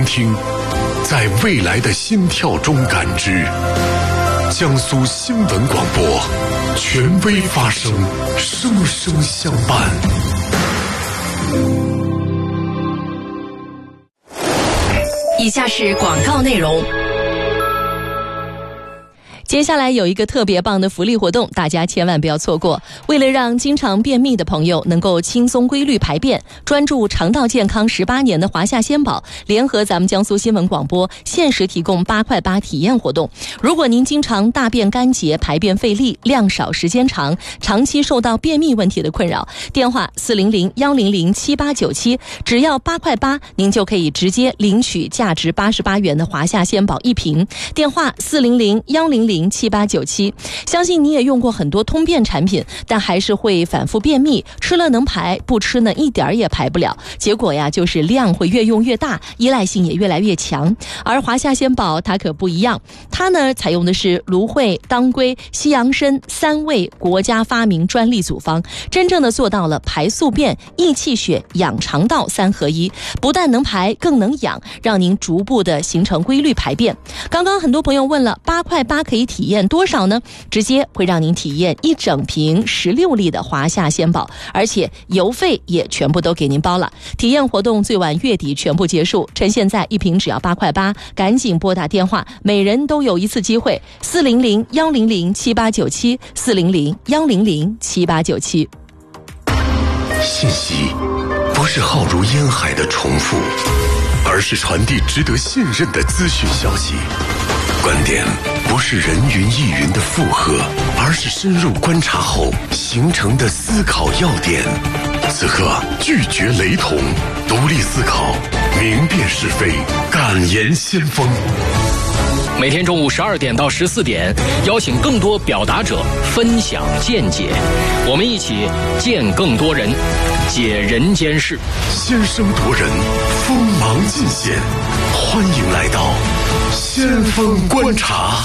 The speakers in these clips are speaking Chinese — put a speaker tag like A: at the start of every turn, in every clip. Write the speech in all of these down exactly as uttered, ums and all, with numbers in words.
A: 听，在未来的心跳中感知。江苏新闻广播，权威发声，声声相伴。
B: 以下是广告内容。接下来有一个特别棒的福利活动，大家千万不要错过。为了让经常便秘的朋友能够轻松规律排便，专注肠道健康十八年的华夏仙宝联合咱们江苏新闻广播限时提供八块八体验活动。如果您经常大便干结、排便费力、量少时间长，长期受到便秘问题的困扰，电话四零零幺零零七八九七，只要八块八，您就可以直接领取价值八十八元的华夏仙宝一瓶。电话四零零幺零零七八九七。相信你也用过很多通便产品，但还是会反复便秘，吃了能排，不吃呢一点儿也排不了，结果呀就是量会越用越大，依赖性也越来越强。而华夏仙宝它可不一样，它呢采用的是芦荟、当归、西洋参三味国家发明专利组方，真正的做到了排宿便、益气血、养肠道三合一，不但能排更能养，让您逐步的形成规律排便。刚刚很多朋友问了，八块八可以体验多少呢？直接会让您体验一整瓶十六粒的华夏仙宝，而且邮费也全部都给您包了。体验活动最晚月底全部结束，趁现在一瓶只要八块八，赶紧拨打电话，每人都有一次机会。四零零幺零零七八九七，四零零幺零零七八九七。
A: 信息不是浩如烟海的重复，而是传递值得信任的资讯消息。观点不是人云亦云的附和，而是深入观察后形成的思考要点。此刻拒绝雷同，独立思考，明辨是非，敢言先锋。
C: 每天中午十二点到十四点，邀请更多表达者分享见解，我们一起见更多人，解人间事，
A: 先声夺人，锋芒尽显。欢迎来到先锋观察。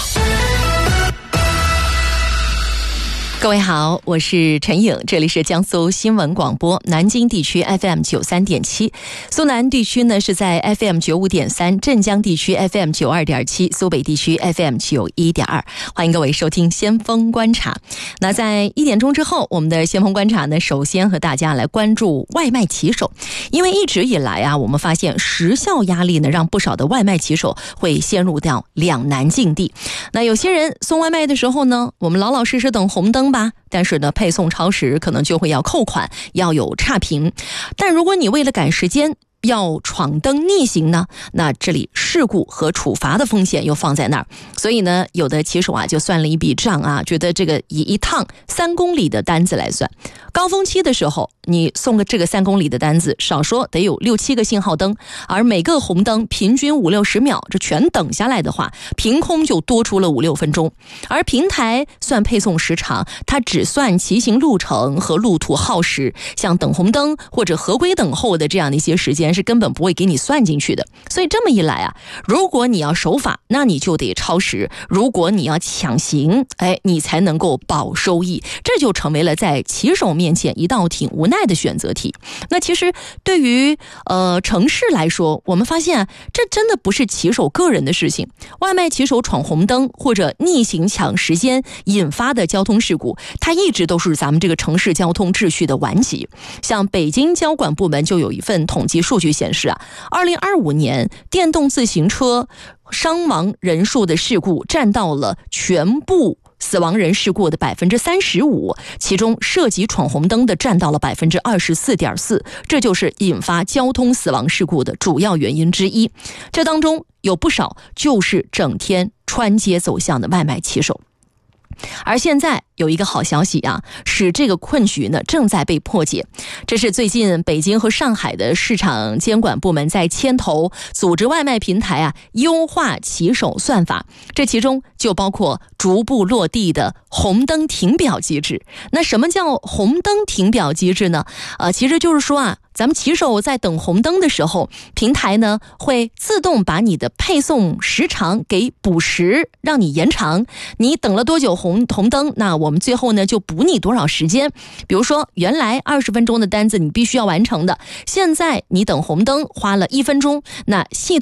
B: 各位好，我是陈颖，这里是江苏新闻广播南京地区 F M 九十三点七，苏南地区呢是在 F M 九十五点三，镇江地区 F M 九十二点七，苏北地区 F M 九十一点二。欢迎各位收听先锋观察。那在一点钟之后，我们的先锋观察呢，首先和大家来关注外卖骑手，因为一直以来啊，我们发现时效压力呢，让不少的外卖骑手会陷入到两难境地。那有些人送外卖的时候呢，我们老老实实等红灯吧，但是呢配送超时可能就会要扣款，要有差评。但如果你为了赶时间要闯灯逆行呢，那这里事故和处罚的风险又放在那儿。所以呢有的骑手啊就算了一笔账啊，觉得这个以一趟三公里的单子来算，高峰期的时候你送个这个三公里的单子，少说得有六七个信号灯，而每个红灯平均五六十秒，这全等下来的话，凭空就多出了五六分钟。而平台算配送时长，它只算骑行路程和路途耗时，像等红灯或者合规等候的这样的一些时间是根本不会给你算进去的。所以这么一来啊，如果你要守法，那你就得超时；如果你要抢行，哎，你才能够保收益。这就成为了在骑手面前一道挺无奈的选择题。那其实对于呃城市来说，我们发现啊，这真的不是骑手个人的事情。外卖骑手闯红灯或者逆行抢时间引发的交通事故，它一直都是咱们这个城市交通秩序的顽疾。像北京交管部门就有一份统计数据显示啊，二零二五年电动自行车伤亡人数的事故占到了全部死亡人事故的百分之三十五，其中涉及闯红灯的占到了百分之二十四点四，这就是引发交通死亡事故的主要原因之一。这当中有不少就是整天穿街走巷的外卖骑手。而现在有一个好消息啊，使这个困局呢正在被破解。这是最近北京和上海的市场监管部门在牵头组织外卖平台啊优化骑手算法，这其中就包括逐步落地的红灯停表机制。那什么叫红灯停表机制呢？呃，其实就是说啊，咱们骑手在等红灯的时候，平台呢会自动把你的配送时长给补时，让你延长。你等了多久红红灯，那我们最后呢就补你多少时间。比如说原来二十分钟的单子你必须要完成的，现在你等红灯花了一分钟，那系统